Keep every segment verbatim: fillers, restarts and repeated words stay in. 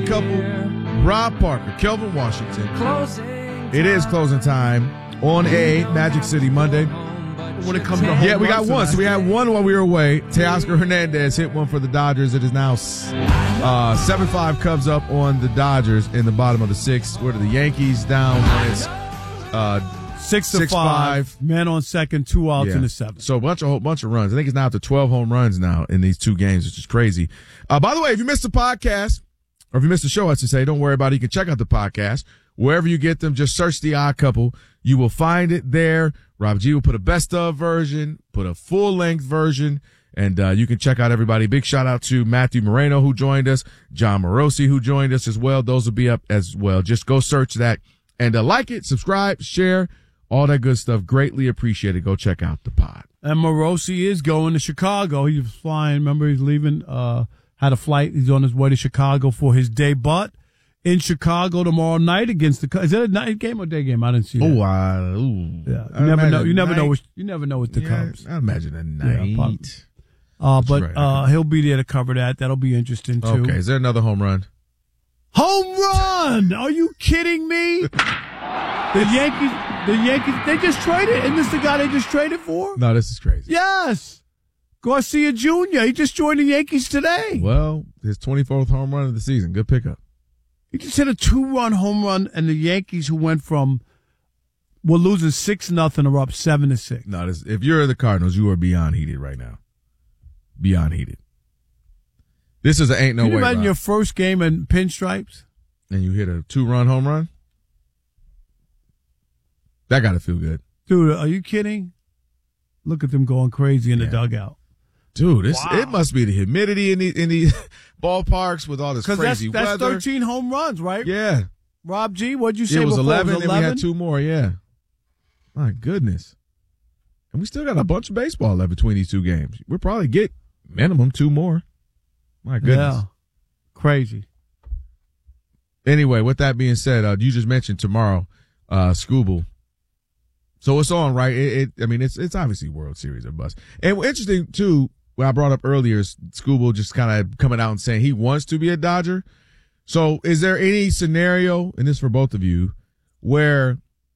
couple, Rob Parker, Kelvin Washington. It is closing time on a Magic City Monday. When it comes to home Yeah, we got runs one. So we had one while we were away. Teoscar Hernandez hit one for the Dodgers. It is now uh, seven five Cubs up on the Dodgers in the bottom of the sixth. Where are the Yankees down? It's, uh, Six to Six, five. five. Man on second, two outs Yeah. in the seventh. So a bunch of whole bunch of runs. I think it's now up to twelve home runs now in these two games, which is crazy. Uh, by the way, if you missed the podcast, or if you missed the show, I should say, don't worry about it. You can check out the podcast wherever you get them. Just search The Odd Couple. You will find it there. Rob G will put a best of version, put a full length version, and uh, you can check out everybody. Big shout out to Matthew Moreno who joined us, John Morosi who joined us as well. Those will be up as well. Just go search that and uh, like it, subscribe, share. All that good stuff. Greatly appreciated. Go check out the pod. And Morosi is going to Chicago. He was flying. Remember, he's leaving, uh, had a flight. He's on his way to Chicago for his debut in Chicago tomorrow night against the, is it a night game or day game? I didn't see that. Oh, uh, ooh. Yeah. I You never know. imagine You never night. know. With, you never know with the Yeah, Cubs. I imagine a night. Yeah, probably. Uh, but, right. uh, he'll be there to cover that. That'll be interesting too. Okay. Is there another home run? Home run! Are you kidding me? The Yankees, the Yankees, they just traded. Isn't this the guy they just traded for? No, this is crazy. Yes. Garcia Junior He just joined the Yankees today. Well, his twenty-fourth home run of the season. Good pickup. He just hit a two-run home run, and the Yankees, who went from were losing six nothing, are up seven to six. No, this, if you're the Cardinals, you are beyond heated right now. Beyond heated. This is a ain't no Can you way. imagine Rob. your first game in pinstripes? And you hit a two-run home run. That got to feel good. Dude, are you kidding? Look at them going crazy in the Yeah. dugout. Dude, this Wow. it must be the humidity in the in the ballparks with all this Because that's, crazy that's weather. thirteen home runs, right? Yeah, Rob G, what'd you say it was before? eleven, It was and we eleven? had two more. Yeah, my goodness, and we still got a bunch of baseball left between these two games. We'll probably get minimum two more. My goodness. Yeah. Crazy. Anyway, with that being said, uh, you just mentioned tomorrow, uh, Scooble. So it's on, right? It, it, I mean, it's it's obviously World Series or bust. And interesting too, what I brought up earlier is Scooble just kind of coming out and saying he wants to be a Dodger. So is there any scenario, and this for both of you, where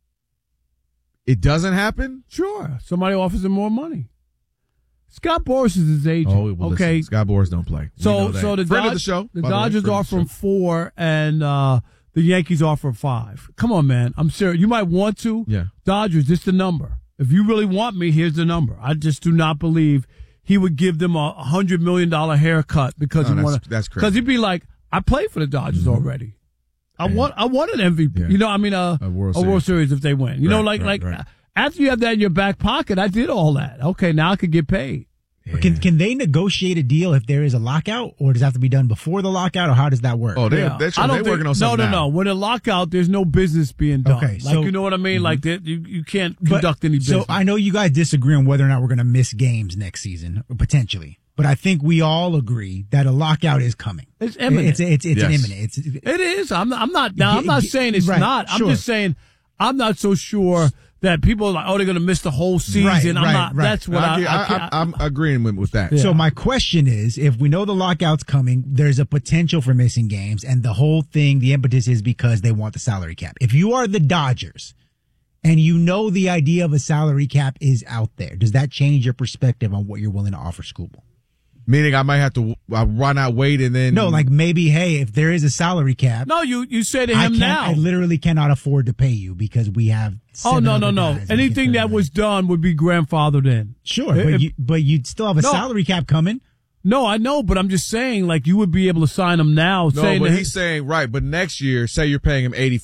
it doesn't happen? Sure. Somebody offers him more money. Scott Boras is his agent. Oh, well, okay. listen, Scott Boras don't play. We So, know that. so the, friend Dod- of the show. the by way, Dodgers friend of the offer him show. four, and uh, the Yankees offer him five. Come on, man. I'm serious. You might want to. Yeah. Dodgers, this is the number. If you really want me, here's the number. I just do not believe he would give them a hundred million dollar haircut because No, he that's- want that's crazy. Because he'd be like, I played for the Dodgers Mm-hmm. already. I And- want, I want an M V P. Yeah. You know, I mean, uh, A World a World Series. Series if they win. You know, Right, like, right, like right. after you have that in your back pocket, I did all that. Okay, now I could get paid. Yeah. Can can they negotiate a deal if there is a lockout, or does it have to be done before the lockout, or how does that work? Oh, they, Yeah. they're, I don't they're think- working on No, something no, now. no. When a lockout, there's no business being done. Okay, like, so- you know what I mean? Like, that, you, you can't conduct any business. So I know you guys disagree on whether or not we're going to miss games next season, or potentially, but I think we all agree that a lockout is coming. It's imminent. It's it's, it's Yes. an imminent. It's It is. I'm not, I'm not, now, I'm not G- saying it's right, not. I'm sure. just saying I'm not so sure that people are like, oh, they're going to miss the whole season. Right, I'm right, not. right. That's what I, I, I, I, can't- I, I'm agreeing with, with that. Yeah. So my question is, if we know the lockout's coming, there's a potential for missing games, and the whole thing, the impetus is because they want the salary cap. If you are the Dodgers and you know the idea of a salary cap is out there, does that change your perspective on what you're willing to offer Scooble? Meaning I might have to uh, run out, wait, and then No, like maybe, hey, if there is a salary cap, no, you, you say to I him can't, now. I literally cannot afford to pay you because we have. oh, seven no, no, other no. guys making Anything that thirty was done would be grandfathered in. sure, If- but you but you'd still have a No. salary cap coming. No, I know, but I'm just saying, like, you would be able to sign him now. No, saying but that he's saying right. But next year, say you're paying him eighty